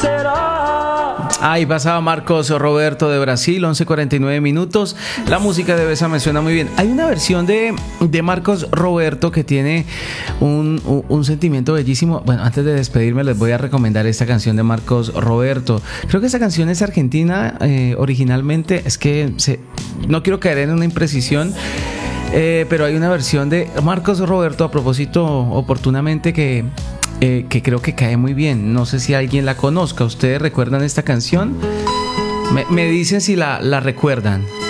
Ahí pasaba Marcos Roberto de Brasil, 11:49 minutos. La música de Bésame suena muy bien. Hay una versión de Marcos Roberto que tiene un sentimiento bellísimo. Bueno, antes de despedirme les voy a recomendar esta canción de Marcos Roberto. Creo que esa canción es argentina originalmente. Es que no quiero caer en una imprecisión. Pero hay una versión de Marcos Roberto, a propósito, oportunamente, que creo que cae muy bien. No sé si alguien la conozca. ¿Ustedes recuerdan esta canción? Me dicen si la recuerdan.